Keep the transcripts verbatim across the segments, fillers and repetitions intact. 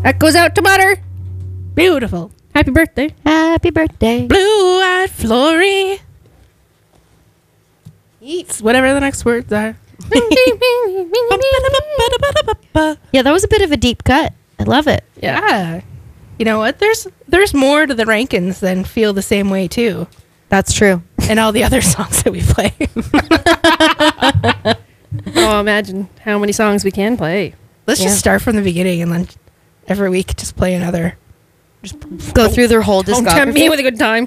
That goes out to Butter. Beautiful. Happy birthday. Happy birthday. Blue-eyed Flory. Eats whatever the next words are. Yeah, that was a bit of a deep cut. I love it. Yeah. You know what? There's there's more to the Rankins than Feel the Same Way too. That's true. And all the other songs that we play. Oh, imagine how many songs we can play. Let's Yeah. just start from the beginning and then every week just play another. Just Go through their whole Don't tempt me discography. with a good time.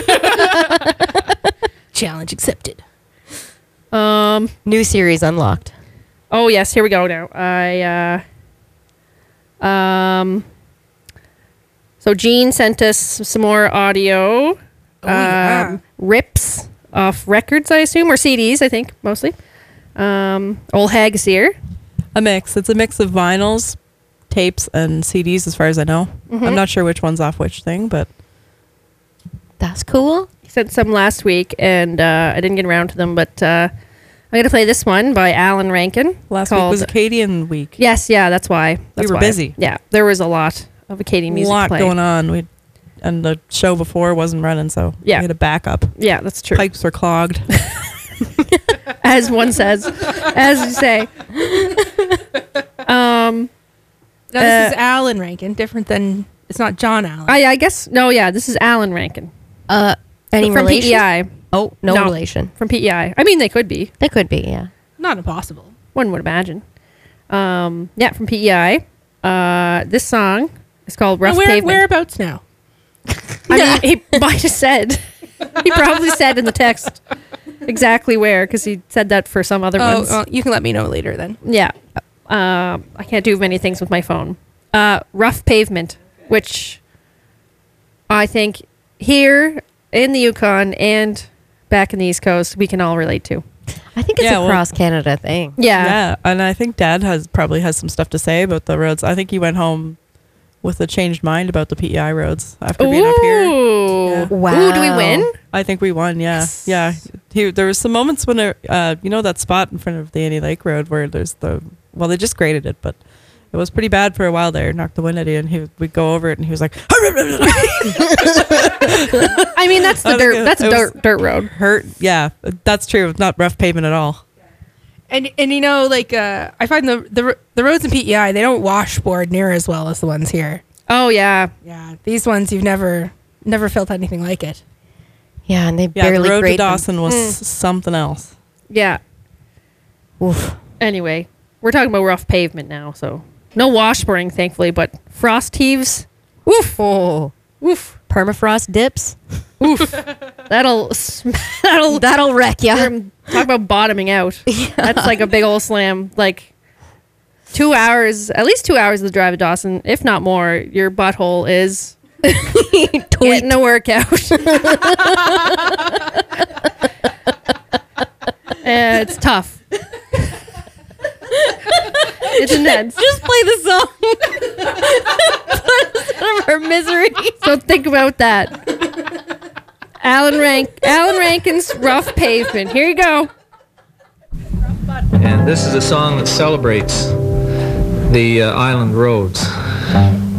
challenge accepted. um. New series unlocked. Oh yes, here we go. Now I. Uh, um. So Gene sent us some more audio. Oh, yeah. um, rips off records, I assume, or C Ds, I think, mostly. Um, Old Hag's here. A mix. It's a mix of vinyls, tapes, and C Ds, as far as I know. Mm-hmm. I'm not sure which one's off which thing, but That's cool. He sent some last week, and uh, I didn't get around to them, but uh, I'm going to play this one by Alan Rankin. last called- week was Acadian week. Yes, yeah, that's why. That's were why. busy. Yeah, there was a lot of Acadian A music lot playing. going on. We and the show before wasn't running, so Yeah. we had a backup. Yeah, that's true. Pipes were clogged. As one says, as you say. Um, Now this Uh, is Alan Rankin, different than it's not John Allen. I, I guess no, yeah, this is Alan Rankin Uh, any from relation? P E I. Oh, no, No. relation. From P E I. I mean, they could be. They could be, yeah. not impossible. One would imagine. Um, yeah, from P E I. Uh, this song is called "Rough Now, where, Pavement." whereabouts now? I mean, he might have said. He probably said in the text exactly where, because he said that for some other Oh, ones. well, you can let me know later then. Yeah. Um, I can't do many things with my phone. Uh, Rough Pavement, which I think here in the Yukon and back in the East Coast, we can all relate to. I think it's Yeah, a well- cross Canada thing. Yeah. Yeah, and I think Dad has probably has some stuff to say about the roads. I think he went home with a changed mind about the P E I roads after being up here. Ooh. Yeah. Wow. Ooh, do we win? I think we won. Yeah, yeah. He, there was some moments when, it, uh, you know, that spot in front of the Annie Lake Road where there's the well, they just graded it, but it was pretty bad for a while there. Knocked the wind out of you, and he we'd go over it, and he was like, I mean, that's the I think dirt. it- That's a it was- dirt dirt road. "Hurt." Yeah, that's true. It's not rough pavement at all. And and you know, like uh, I find the, the the roads in P E I, they don't washboard near as well as the ones here. Oh yeah. Yeah, these ones you've never never felt anything like it. Yeah, and they Yeah, barely the road to grade them. Dawson was Mm. something else. Yeah. Oof. Anyway, we're talking about rough pavement now, so no washboarding, thankfully, but frost heaves. Oof. Oh. Oof. Permafrost dips. That'll sm- that'll That'll wreck ya. Um, talk about bottoming out. That's like a big old slam. Like two hours, at least two hours of the drive to Dawson, if not more. Your butthole is getting a workout. Uh, it's tough. It's intense. Just play the song. Put us out of our misery. So think about that. Alan Rank, Alan Rankin's "Rough Pavement." Here you go. And this is a song that celebrates the uh, island roads.